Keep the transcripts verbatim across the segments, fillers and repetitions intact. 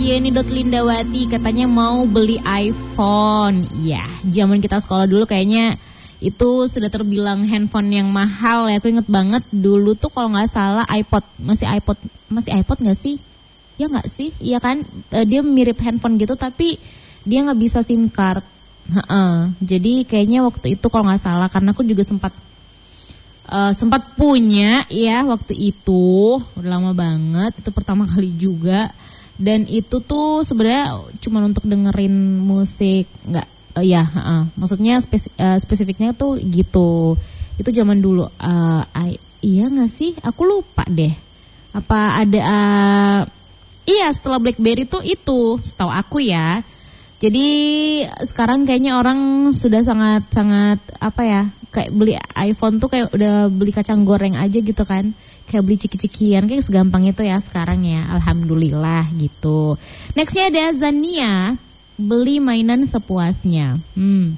Yeni Dot Lindawati katanya mau beli iPhone. Iya, zaman kita sekolah dulu kayaknya itu sudah terbilang handphone yang mahal ya. Aku inget banget dulu tuh kalau nggak salah iPod, masih iPod, masih iPod nggak sih? Ya nggak sih? Iya kan? E, dia mirip handphone gitu tapi dia nggak bisa SIM card. Ha-ha. Jadi kayaknya waktu itu kalau nggak salah, karena aku juga sempat uh, sempat punya ya waktu itu, udah lama banget. Itu pertama kali juga. Dan itu tuh sebenarnya cuma untuk dengerin musik, nggak, uh, ya, uh, maksudnya spesif, uh, spesifiknya tuh gitu. Itu zaman dulu. Uh, I, iya nggak sih? Aku lupa deh. Apa ada? Uh, iya, setelah BlackBerry tuh itu, setahu aku ya. Jadi sekarang kayaknya orang sudah sangat sangat apa ya? Kayak beli iPhone tuh kayak udah beli kacang goreng aja gitu kan. Kayak beli ciki-cikian, kayak segampang itu ya sekarang ya. Alhamdulillah gitu. Nextnya ada Zania, beli mainan sepuasnya. Hmm.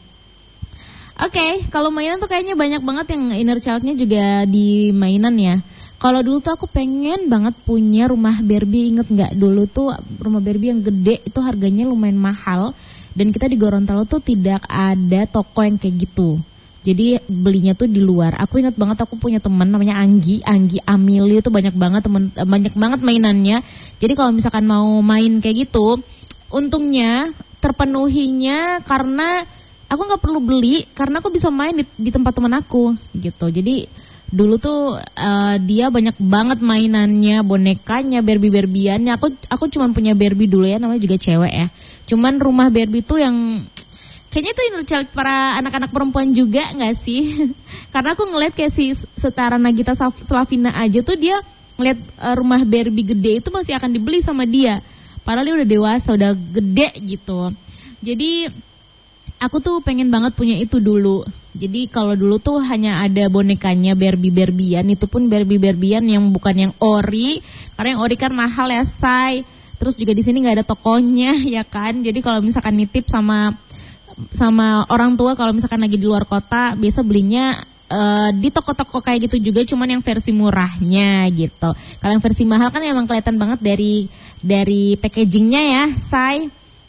Oke, okay, kalau mainan tuh kayaknya banyak banget yang inner child-nya juga di mainan ya. Kalau dulu tuh aku pengen banget punya rumah Barbie, inget nggak? Dulu tuh rumah Barbie yang gede itu harganya lumayan mahal. Dan kita di Gorontalo tuh tidak ada toko yang kayak gitu. Jadi belinya tuh di luar. Aku ingat banget aku punya teman namanya Anggi, Anggi Amelie itu banyak banget temen, banyak banget mainannya. Jadi kalau misalkan mau main kayak gitu, untungnya terpenuhinya karena aku nggak perlu beli, karena aku bisa main di, di tempat teman aku gitu. Jadi dulu tuh uh, dia banyak banget mainannya, bonekanya, Barbie-Barbiannya. Aku aku cuma punya Barbie dulu ya, namanya juga cewek ya. Cuman rumah Barbie tuh yang kayaknya itu inner child para anak-anak perempuan juga nggak sih? Karena aku ngeliat kayak si Setara Nagita Slavina aja tuh dia ngeliat uh, rumah Barbie gede itu masih akan dibeli sama dia. Padahal dia udah dewasa, udah gede gitu. Jadi aku tuh pengen banget punya itu dulu. Jadi kalau dulu tuh hanya ada bonekanya Barbie-Barbian, itu pun Barbie-Barbian yang bukan yang ori. Karena yang ori kan mahal ya, say. Terus juga di sini nggak ada tokonya ya kan. Jadi kalau misalkan nitip sama sama orang tua, kalau misalkan lagi di luar kota, biasa belinya uh, di toko-toko kayak gitu juga, cuman yang versi murahnya gitu. Kalau yang versi mahal kan emang kelihatan banget dari dari packagingnya ya, say.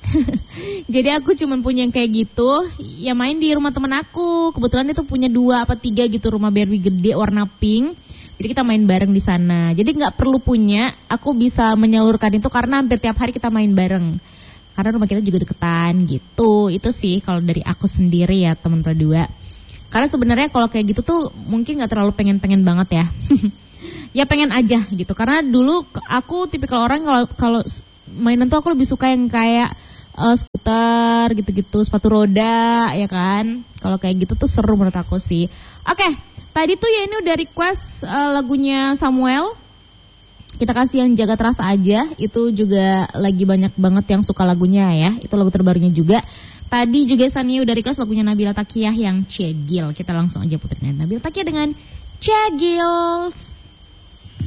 Jadi aku cuman punya yang kayak gitu, ya main di rumah temen aku. Kebetulan dia tuh punya dua apa tiga gitu rumah Barbie gede warna pink. Jadi kita main bareng di sana. Jadi nggak perlu punya, aku bisa menyalurkan itu karena hampir tiap hari kita main bareng. Karena rumah kita juga deketan gitu. Itu sih kalau dari aku sendiri ya teman berdua. Karena sebenarnya kalau kayak gitu tuh mungkin nggak terlalu pengen-pengen banget ya. Ya pengen aja gitu. Karena dulu aku tipikal orang kalau kalau mainan tuh aku lebih suka yang kayak uh, skuter gitu-gitu, sepatu roda ya kan. Kalau kayak gitu tuh seru menurut aku sih. Oke, tadi tuh ya ini udah request uh, lagunya Samuel. Kita kasih yang Jaga Terasa aja. Itu juga lagi banyak banget yang suka lagunya ya. Itu lagu terbarunya juga. Tadi juga Sania udah request lagunya Nabila Takiyah yang Cegil. Kita langsung aja puterin Nabila Takiyah dengan Cegil.